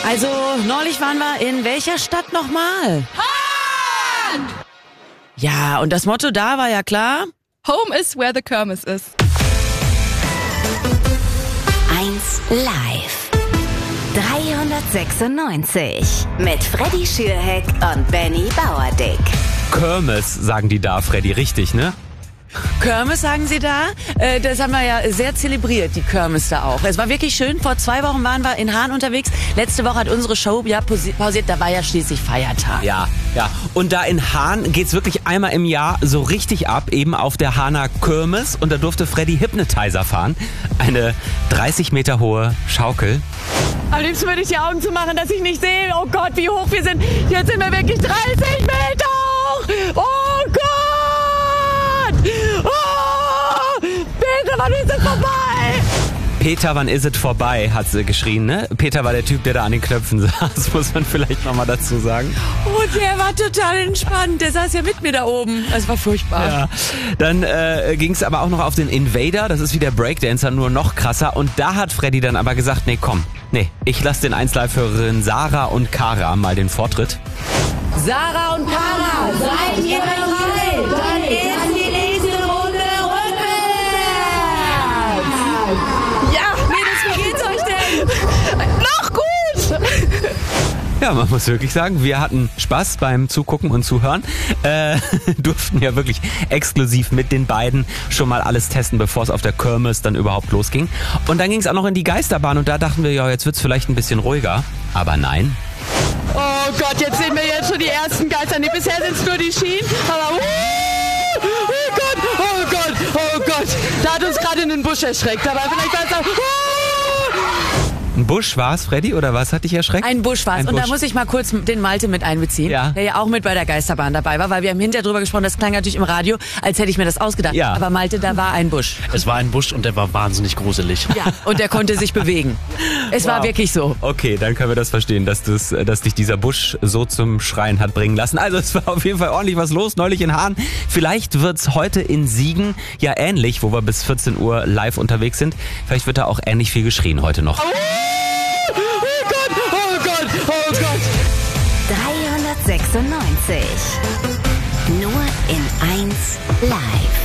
Also, neulich waren wir in welcher Stadt nochmal? Hahn! Ja, und das Motto da war ja klar. Home is where the Kirmes is. 1 Live. 396 mit Freddy Schürheck und Benny Bauerdick. Kirmes, sagen die da, Freddy, richtig, ne? Kirmes, sagen Sie da? Das haben wir ja sehr zelebriert, die Kirmes da auch. Es war wirklich schön. Vor 2 Wochen waren wir in Hahn unterwegs. Letzte Woche hat unsere Show ja pausiert. Da war ja schließlich Feiertag. Ja. Und da in Hahn geht's wirklich einmal im Jahr so richtig ab, eben auf der Hahner Kirmes. Und da durfte Freddy Hypnotizer fahren. Eine 30 Meter hohe Schaukel. Am liebsten würde ich die Augen zumachen, dass ich nicht sehe. Oh Gott, wie hoch wir sind. Jetzt sind wir wirklich 30 Meter hoch. Oh Gott! Oh! Peter, wann ist es vorbei? Peter, wann ist es vorbei, hat sie geschrien, ne? Peter war der Typ, der da an den Knöpfen saß, muss man vielleicht nochmal dazu sagen. Und der war total entspannt. Der saß ja mit mir da oben. Es war furchtbar. Ja. Dann ging's aber auch noch auf den Invader. Das ist wie der Breakdancer, nur noch krasser. Und da hat Freddy dann aber gesagt, nee, ich lasse den 1Live-Hörerinnen Sarah und Kara mal den Vortritt. Sarah und Kara, seid ihr bereit? Dann ist die nächste Runde rückwärts. Ja, Mädels, wie geht's euch denn? Noch gut! Ja, man muss wirklich sagen, wir hatten Spaß beim Zugucken und Zuhören. Durften ja wirklich exklusiv mit den beiden schon mal alles testen, bevor es auf der Kirmes dann überhaupt losging. Und dann ging es auch noch in die Geisterbahn und da dachten wir, ja, jetzt wird's vielleicht ein bisschen ruhiger. Aber nein. Oh Gott, jetzt sehen wir jetzt schon die ersten Geister. Nee, bisher sind es nur die Schienen. Aber oh Gott, oh Gott, oh Gott. Da hat uns gerade ein Busch erschreckt. Aber vielleicht war es auch... Ein Busch war's, Freddy, oder was hat dich erschreckt? Ein Busch war's. Und da muss ich mal kurz den Malte mit einbeziehen, der ja auch mit bei der Geisterbahn dabei war, weil wir haben hinterher drüber gesprochen, das klang natürlich im Radio, als hätte ich mir das ausgedacht. Ja. Aber Malte, da war ein Busch. Es war ein Busch und der war wahnsinnig gruselig. Ja, und der konnte sich bewegen. Es war wirklich so. Okay, dann können wir das verstehen, dass dich dieser Busch so zum Schreien hat bringen lassen. Also es war auf jeden Fall ordentlich was los, neulich in Hahn. Vielleicht wird's heute in Siegen ja ähnlich, wo wir bis 14 Uhr live unterwegs sind. Vielleicht wird da auch ähnlich viel geschrien heute noch. Oh Gott, oh Gott, oh Gott. 396. Nur in 1 Live.